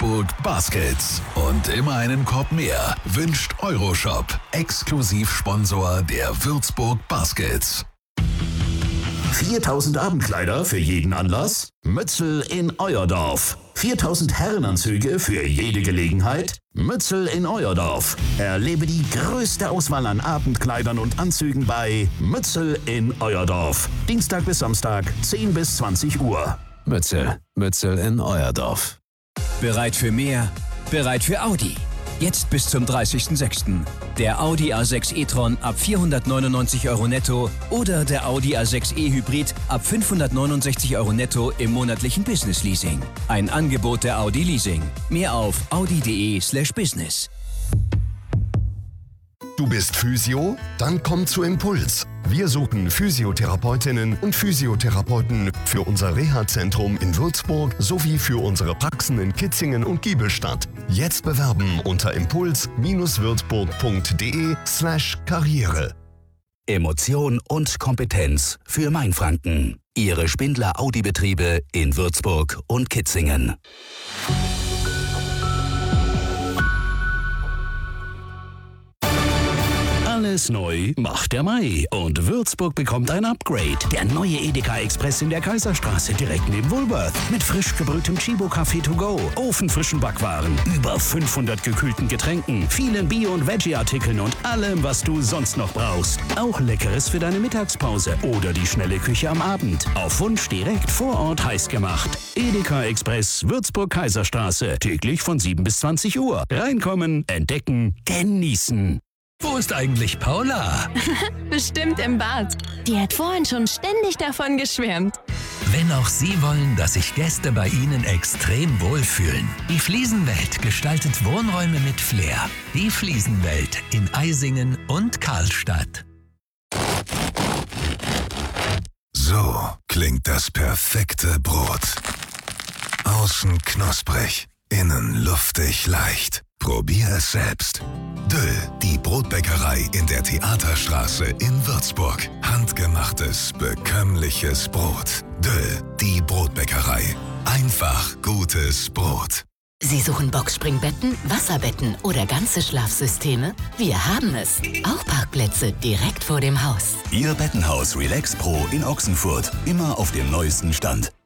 Würzburg Baskets. Und immer einen Korb mehr wünscht Euroshop, Exklusivsponsor der Würzburg Baskets. 4000 Abendkleider für jeden Anlass? Mützel in Euerdorf. 4000 Herrenanzüge für jede Gelegenheit? Mützel in Euerdorf. Erlebe die größte Auswahl an Abendkleidern und Anzügen bei Mützel in Euerdorf. Dienstag bis Samstag, 10 bis 20 Uhr. Mützel in Euerdorf. Bereit für mehr? Bereit für Audi. Jetzt bis zum 30.06. Der Audi A6 e-tron ab 499 € netto oder der Audi A6 e-Hybrid ab 569 € netto im monatlichen Business-Leasing. Ein Angebot der Audi Leasing. Mehr auf audi.de/business. Du bist Physio? Dann komm zu Impuls. Wir suchen Physiotherapeutinnen und Physiotherapeuten für unser Reha-Zentrum in Würzburg sowie für unsere Praxen in Kitzingen und Giebelstadt. Jetzt bewerben unter impuls-würzburg.de/Karriere. Emotion und Kompetenz für Mainfranken. Ihre Spindler Audi-Betriebe in Würzburg und Kitzingen. Alles neu macht der Mai und Würzburg bekommt ein Upgrade. Der neue Edeka Express in der Kaiserstraße direkt neben Woolworth. Mit frisch gebrühtem Chibo-Kaffee to go, ofenfrischen Backwaren, über 500 gekühlten Getränken, vielen Bio- und Veggie-Artikeln und allem, was du sonst noch brauchst. Auch Leckeres für deine Mittagspause oder die schnelle Küche am Abend. Auf Wunsch direkt vor Ort heiß gemacht. Edeka Express, Würzburg Kaiserstraße. Täglich von 7 bis 20 Uhr. Reinkommen, entdecken, genießen. Wo ist eigentlich Paula? Bestimmt im Bad. Die hat vorhin schon ständig davon geschwärmt. Wenn auch Sie wollen, dass sich Gäste bei Ihnen extrem wohlfühlen. Die Fliesenwelt gestaltet Wohnräume mit Flair. Die Fliesenwelt in Eisingen und Karlstadt. So klingt das perfekte Brot. Außen knusprig, innen luftig leicht. Probier es selbst. Döll, die Brotbäckerei in der Theaterstraße in Würzburg. Handgemachtes, bekömmliches Brot. Döll, die Brotbäckerei. Einfach gutes Brot. Sie suchen Boxspringbetten, Wasserbetten oder ganze Schlafsysteme? Wir haben es. Auch Parkplätze direkt vor dem Haus. Ihr Bettenhaus Relax Pro in Ochsenfurt. Immer auf dem neuesten Stand.